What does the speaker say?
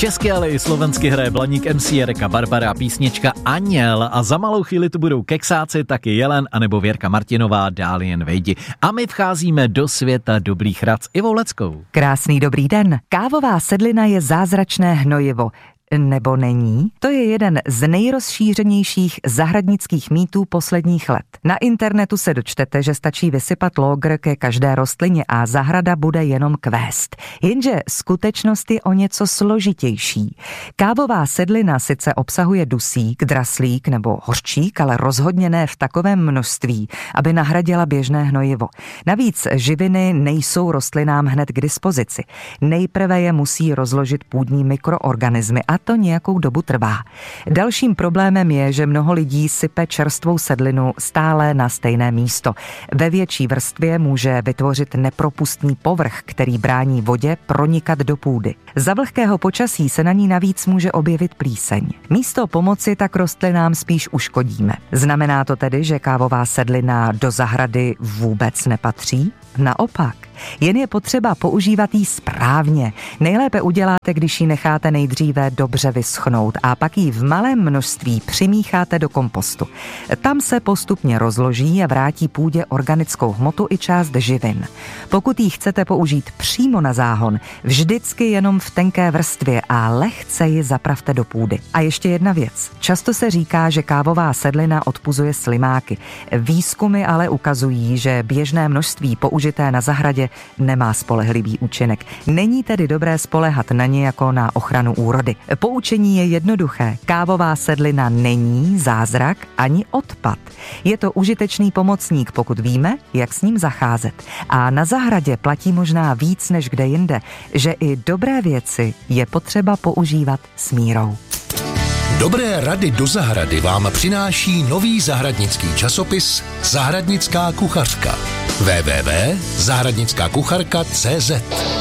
Česky, ale i slovensky hraje Blaník MC Erika Barbara a písnička Aněl a za malou chvíli tu budou Keksáci, taky Jelen anebo Věrka Martinová, dál jen vejdi. A my vcházíme do světa dobrých rad s Ivou Leckou. Krásný dobrý den. Kávová sedlina je zázračné hnojivo. Nebo není? To je jeden z nejrozšířenějších zahradnických mýtů posledních let. Na internetu se dočtete, že stačí vysypat lógr ke každé rostlině a zahrada bude jenom kvést. Jenže skutečnost je o něco složitější. Kávová sedlina sice obsahuje dusík, draslík nebo hořčík, ale rozhodně ne v takovém množství, aby nahradila běžné hnojivo. Navíc živiny nejsou rostlinám hned k dispozici. Nejprve je musí rozložit půdní mikroorganismy a to nějakou dobu trvá. Dalším problémem je, že mnoho lidí sype čerstvou sedlinu stále na stejné místo. Ve větší vrstvě může vytvořit nepropustný povrch, který brání vodě pronikat do půdy. Za vlhkého počasí se na ní navíc může objevit plíseň. Místo pomoci tak rostlinám spíš uškodíme. Znamená to tedy, že kávová sedlina do zahrady vůbec nepatří? Naopak. Jen je potřeba používat ji správně. Nejlépe uděláte, když ji necháte nejdříve dobře vyschnout a pak ji v malém množství přimícháte do kompostu. Tam se postupně rozloží a vrátí půdě organickou hmotu i část živin. Pokud ji chcete použít přímo na záhon, vždycky jenom v tenké vrstvě a lehce ji zapravte do půdy. A ještě jedna věc. Často se říká, že kávová sedlina odpuzuje slimáky. Výzkumy ale ukazují, že běžné množství použité na zahradě nemá spolehlivý účinek. Není tedy dobré spoléhat na ně jako na ochranu úrody. Poučení je jednoduché. Kávová sedlina není zázrak ani odpad. Je to užitečný pomocník, pokud víme, jak s ním zacházet. A na zahradě platí možná víc než kde jinde, že i dobré věci je potřeba používat s mírou. Dobré rady do zahrady vám přináší nový zahradnický časopis Zahradnická kuchařka. www.zahradnickakucharka.cz